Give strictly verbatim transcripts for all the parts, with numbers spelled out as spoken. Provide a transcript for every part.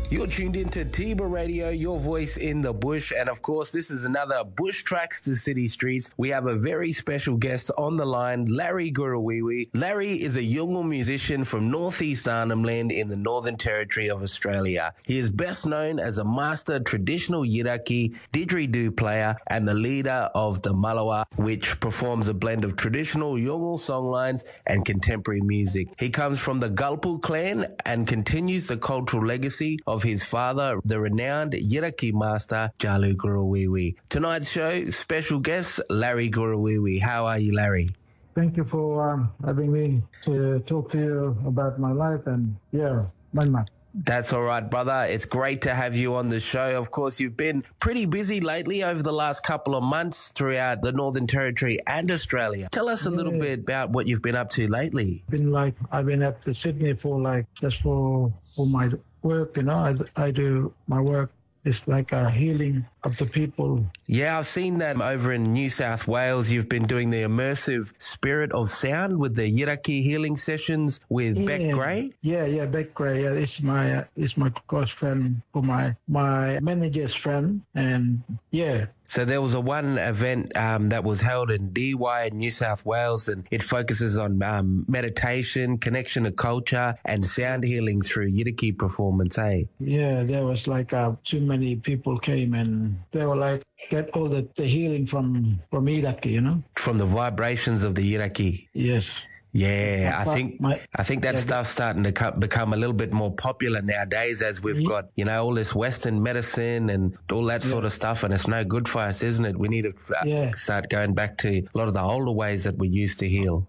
You're tuned into Tiba Radio, your voice in the bush. And of course, this is another Bush Tracks to City Streets. We have a very special guest on the line, Larry Gurruwiwi. Larry is a Yolngu musician from Northeast Arnhem Land in the Northern Territory of Australia. He is best known as a master traditional Yiraki didgeridoo player and the leader of the Malawa, which performs a blend of traditional Yolngu songlines and contemporary music. He comes from the Gulpu clan and continues the cultural legacy of his father, the renowned Yiraki master, Jalu Gurruwiwi. Tonight's show, special guest, Larry Gurruwiwi. How are you, Larry? Thank you for um, having me to talk to you about my life and, yeah, my man. That's all right, brother. It's great to have you on the show. Of course, you've been pretty busy lately over the last couple of months throughout the Northern Territory and Australia. Tell us a yeah. little bit about what you've been up to lately. Been like, I've been up to Sydney for like, just for, for my work, you know. I, I do my work. It's like a healing of the people. Yeah, I've seen that over in New South Wales. You've been doing the immersive Spirit of Sound with the Yiraki healing sessions with yeah. Beck Gray. Yeah, yeah, Beck Gray. Yeah, it's my uh, it's my close friend, for my my manager's friend, and yeah. So there was a one event um, that was held in D Y in New South Wales, and it focuses on um, meditation, connection to culture, and sound healing through Yiraki performance, eh? Yeah, there was like uh, too many people came, and they were like, get all the, the healing from, from Yiraki, you know? From the vibrations of the Yiraki. Yes. Yeah, I think my, I think that yeah, stuff's starting to co- become a little bit more popular nowadays as we've yeah. got, you know, all this Western medicine and all that yeah. sort of stuff, and it's no good for us, isn't it? We need to uh, yeah. start going back to a lot of the older ways that we used to heal.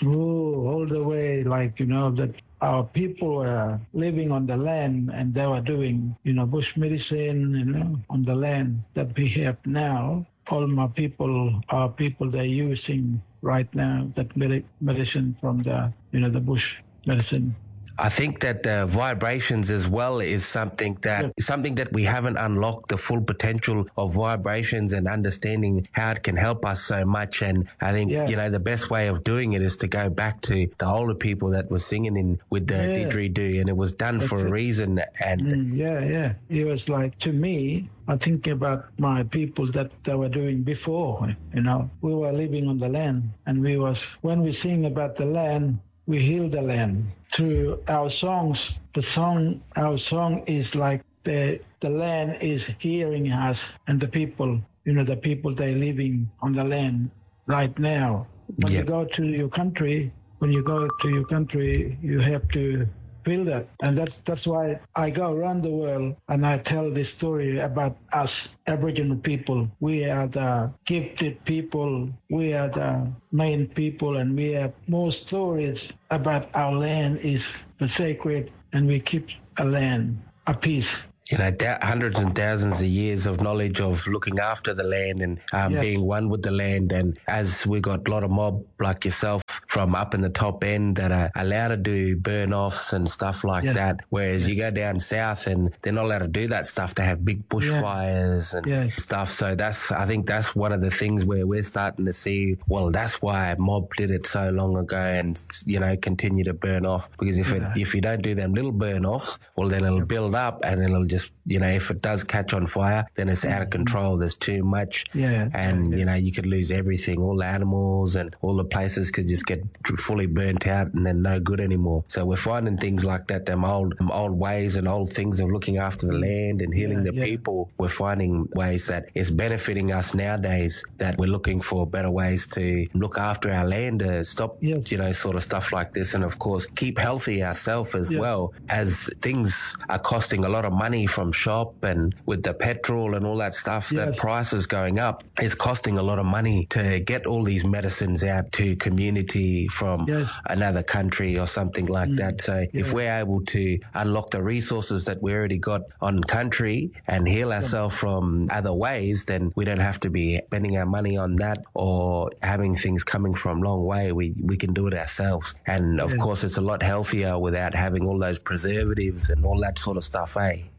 Oh, all the way, like, you know, that our people were living on the land and they were doing, you know, bush medicine, you know, on the land that we have now. All my people, our people, they're using right now that med- medicine from the, you know, the bush medicine. I think that the vibrations as well is something that yeah. something that we haven't unlocked the full potential of vibrations and understanding how it can help us so much. And I think, yeah. you know, the best way of doing it is to go back to the older people that were singing in with the yeah. didgeridoo, and it was done That's for it. a reason. And mm, yeah, yeah. It was like, to me, I think about my people that they were doing before, you know. We were living on the land, and we was, when we sing about the land, we heal the land. Through our songs, the song, our song is like the the land is hearing us, and the people, you know, the people they living on the land right now. When yep. you go to your country, when you go to your country, you have to feel that. And that's that's why I go around the world and I tell this story about us Aboriginal people. We are the gifted people. We are the main people, and we have more stories about our land is the sacred, and we keep a land, a peace. You know, th- hundreds and thousands of years of knowledge of looking after the land and um, yes. being one with the land. And as we got a lot of mob like yourself from up in the top end that are allowed to do burn-offs and stuff like yes. that, whereas yes. you go down south and they're not allowed to do that stuff. They have big bushfires yeah. and yes. stuff. So that's, I think that's one of the things where we're starting to see, well, that's why mob did it so long ago and, you know, continue to burn off. Because if yeah. it, if you don't do them little burn-offs, well, then it'll build up and then it'll just, you know, if it does catch on fire, then it's out of control. There's too much. Yeah. And, yeah. you know, you could lose everything. All the animals and all the places could just get fully burnt out and then no good anymore. So we're finding things like that, them old, them old ways and old things of looking after the land and healing yeah, the yeah. people. We're finding ways that it's benefiting us nowadays, that we're looking for better ways to look after our land, to stop, yes. you know, sort of stuff like this. And of course, keep healthy ourselves as yes. well, as things are costing a lot of money from shop, and with the petrol and all that stuff, yes. that prices going up is costing a lot of money to get all these medicines out to community from yes. another country or something like mm. that. So yeah. if we're able to unlock the resources that we already got on country and heal ourselves yeah. from other ways, then we don't have to be spending our money on that or having things coming from long way. We we can do it ourselves. And of yeah. course, it's a lot healthier without having all those preservatives and all that sort of stuff, eh?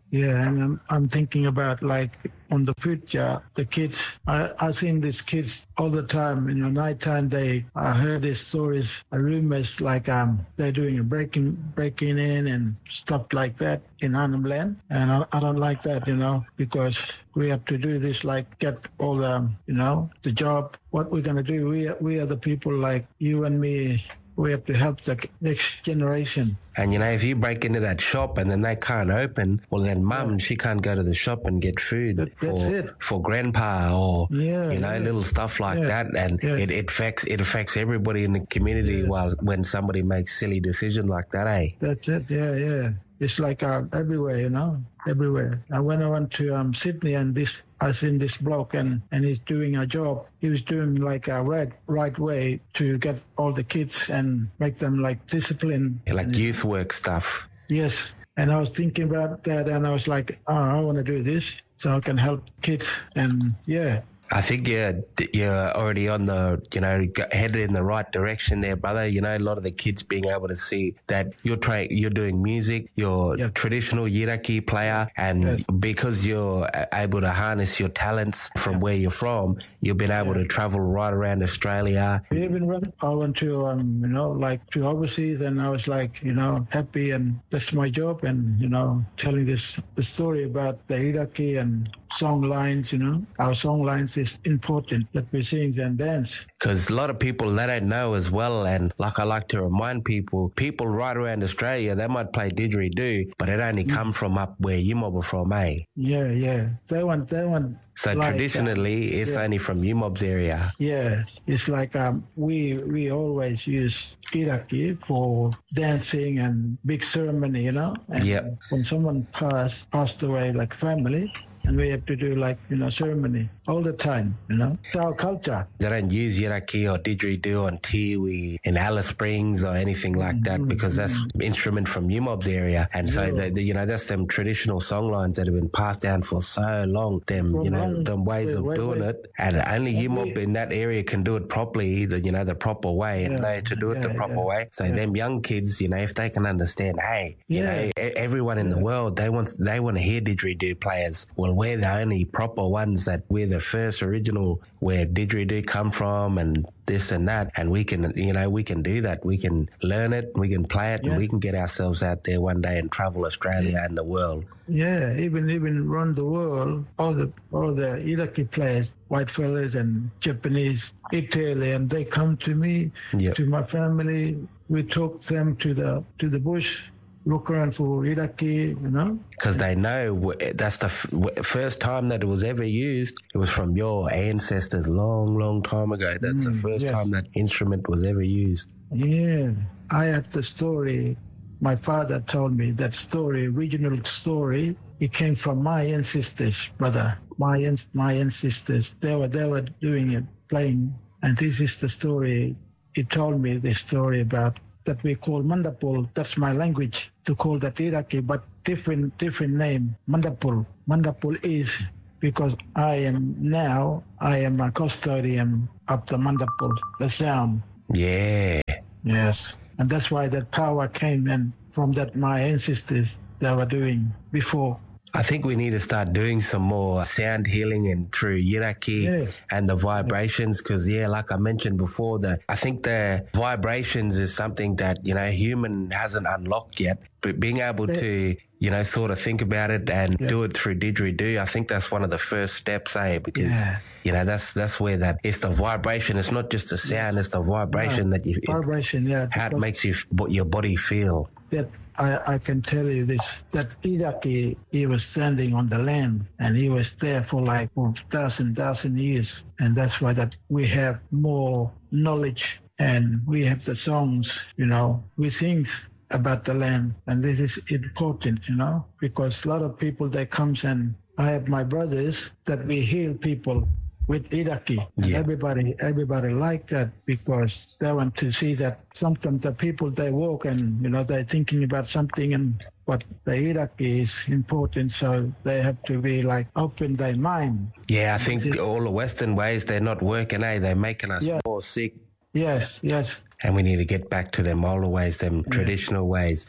Yeah, and I'm, I'm thinking about like on the future, the kids, I, I've seen these kids all the time. In the nighttime, they, I heard these stories, uh, rumors like um they're doing a breaking, breaking in and stuff like that in Arnhem Land. And I, I don't like that, you know, because we have to do this, like get all the, you know, the job. What we're going to do, we, we are the people like you and me. We have to help the next generation. And, you know, if you break into that shop and then they can't open, well, then mum, Yeah. she can't go to the shop and get food That- that's for it. for grandpa or, Yeah, you know, yeah. little stuff like Yeah, that. And yeah. it, it affects it affects everybody in the community Yeah. while when somebody makes silly decision like that, eh? That's it. Yeah, yeah. It's like uh, everywhere, you know, everywhere. And when I went to um, Sydney, and this, I seen this bloke, and, and he's doing a job. He was doing like a right right way to get all the kids and make them like disciplined. Like And- youth work stuff. Yes. And I was thinking about that, and I was like, oh, I want to do this so I can help kids. And yeah. I think you're, you're already on the, you know, headed in the right direction there, brother. You know, a lot of the kids being able to see that you're trying, you're doing music, you're Yeah. a traditional Yiraki player, and Yes. because you're able to harness your talents from where you're from, you've been able to travel right around Australia. Even when I went to, um, you know, like to overseas, and I was like, you know, happy, and that's my job, and, you know, telling this the story about the Iraqi and song lines, you know, our song lines is important that we sing and dance. Because a lot of people, they don't know as well. And like I like to remind people, people right around Australia, they might play didgeridoo, but it only come from up where you mob are from, eh? Yeah, yeah. They want, they want. So like, uh, traditionally, it's yeah. only from you mob's area. Yeah, it's like um, we we always use Iraqi for dancing and big ceremony, you know. And Yep. when someone passed passed away, like family, and we have to do like, you know, ceremony all the time, you know. It's our culture. They don't use Yiraki or didgeridoo on Tiwi in Alice Springs or anything like that because that's instrument from Umob's area. And so, they, they, you know, that's them traditional song lines that have been passed down for so long, them, For you know, long. them ways Wait, of wait, doing wait. it. And only And Umob we- in that area can do it properly, the, you know, the proper way and Yeah, know to do it the yeah, proper yeah, way. So yeah. them young kids, you know, if they can understand, hey, you Yeah. know, e- everyone in the world, they want, they want to hear didgeridoo players. Well, we're the only proper ones that we're the first original where didgeridoo come from and this and that. And we can, you know, we can do that. We can learn it, we can play it, Yeah. and we can get ourselves out there one day and travel Australia and the world. Yeah, even even around the world, all the all the Iraqi players, white fellas and Japanese, Italian, they come to me, Yep. to my family. We took them to the to the bush, look around for Iraqi, you know. Because they know w- that's the f- w- first time that it was ever used. It was from your ancestors long, long time ago. That's the first yes. time that instrument was ever used. Yeah, I had the story. My father told me that story, original story. It came from my ancestors, brother. My an- my ancestors. They were they were doing it, playing, and this is the story. He told me the story about that we call Mandapul. That's my language to call that Iraqi, but different different name. Mandapul. Mandapul is because I am now I am a custodian of the Mandapul, the sound. Yeah. Yes. And that's why that power came in from that my ancestors they were doing before. I think we need to start doing some more sound healing and through Yiraki Yeah. and the vibrations because, yeah, like I mentioned before, the I think the vibrations is something that, you know, human hasn't unlocked yet. But being able to, you know, sort of think about it and Yeah. do it through didgeridoo, I think that's one of the first steps, eh? Because, Yeah. you know, that's that's where that, it's the vibration. It's not just the sound, it's the vibration that you, it, Vibration, yeah. how it because makes you, what your body feel. that I, I can tell you this, that Iraqi, he was standing on the land and he was there for like for thousand, thousand years. And that's why that we have more knowledge and we have the songs, you know, we sing about the land. And this is important, you know, because a lot of people, they comes and I have my brothers that we heal people with Iraqi. And Yeah. everybody, everybody like that because they want to see that sometimes the people they walk and, you know, they're thinking about something and what the Iraqi is important. So they have to be like open their mind. Yeah, I think all the Western ways, they're not working, eh? They're making us Yeah. more sick. Yes, yes. And we need to get back to them older ways, them traditional ways.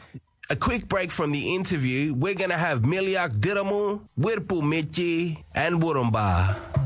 A quick break from the interview. We're going to have Miliak Diramu, Wirpu Michi, and Wurumba.